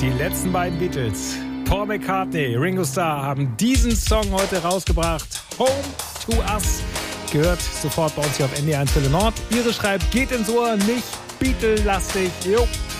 Die letzten beiden Beatles, Paul McCartney, Ringo Starr, haben diesen Song heute rausgebracht. Home to Us. Gehört sofort bei uns hier auf NDR 1 Welle Nord. Ihre schreibt, geht ins Ohr, nicht Beatle-lastig. Jo.